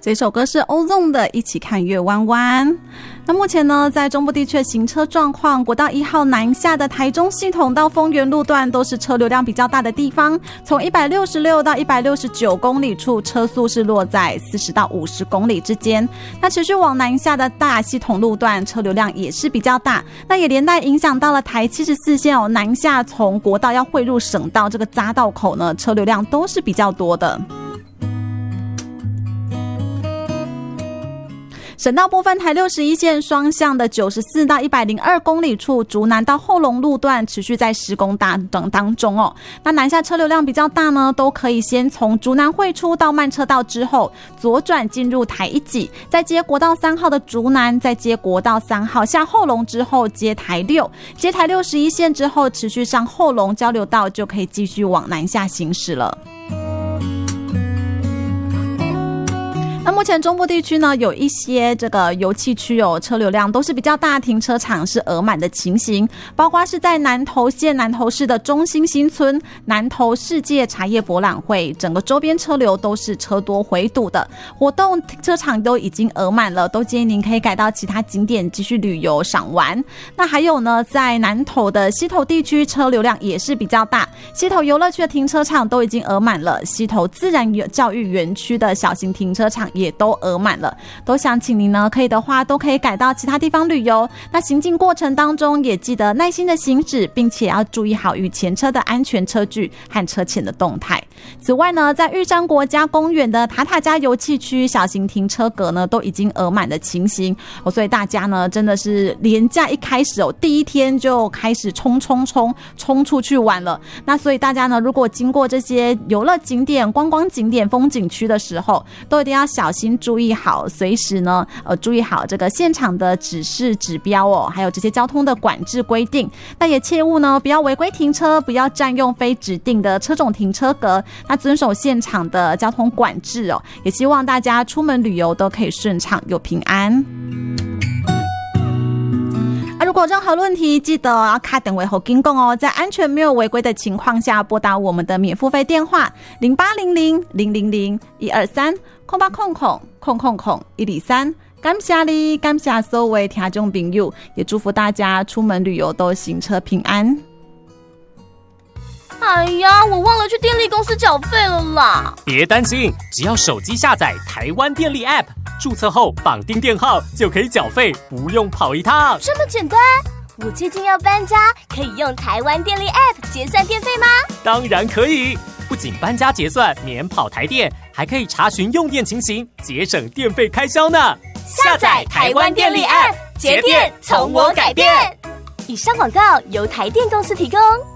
这首歌是 Ozone 的一起看月弯弯。那目前呢，在中部地区的行车状况，国道1号南下的台中系统到丰原路段都是车流量比较大的地方，从166到169公里处车速是落在40到50公里之间。那持续往南下的大系统路段车流量也是比较大，那也连带影响到了台74线南下从国道要汇入省道这个匝道口呢，车流量都是比较多的。省道部分，台61线双向的94到102公里处，竹南到后龙路段持续在施工当中哦。那南下车流量比较大呢，都可以先从竹南汇出到慢车道之后，左转进入台1己，再接国道3号的竹南，再接国道3号下后龙之后接台6，接台61线之后持续上后龙交流道，就可以继续往南下行驶了。那目前中部地区呢，有一些这个油气区车流量都是比较大，停车场是额满的情形，包括是在南投县南投市的中心新村、南投世界茶叶博览会，整个周边车流都是车多回堵的，活动停车场都已经额满了，都建议您可以改到其他景点继续旅游赏玩。那还有呢，在南投的溪头地区车流量也是比较大，溪头游乐区的停车场都已经额满了，溪头自然教育园区的小型停车场也都额满了，都想请您呢，可以的话都可以改到其他地方旅游。那行进过程当中也记得耐心的行驶，并且要注意好与前车的安全车距和车前的动态。此外呢，在玉山国家公园的塔塔加油气区小型停车格呢，都已经额满的情形所以大家呢真的是连假一开始第一天就开始冲出去玩了。那所以大家呢，如果经过这些游乐景点、观光景点、风景区的时候，都一定要小心注意好，随时呢注意好这个现场的指示指标还有这些交通的管制规定。那也切勿呢不要违规停车，不要占用非指定的车种停车格，那遵守现场的交通管制也希望大家出门旅游都可以顺畅又平安。如果有任何问题，记得要打电话给警讲在安全没有违规的情况下，拨打我们的免付费电话0800-000-123-0800-123。感谢你，感谢所有的听众朋友，也祝福大家出门旅游都行车平安。 哎呀，我忘了去电力公司缴费了啦！ 别担心，只要手机下载台湾电力 App， 注册后绑定电号就可以缴费，不用跑一趟。 这么简单？我最近要搬家，可以用台湾电力 App 结算电费吗？ 当然可以，不仅搬家结算免跑台电，还可以查询用电情形，节省电费开销呢。 下载台湾电力 App， 节电从我改变。以上广告由台电公司提供。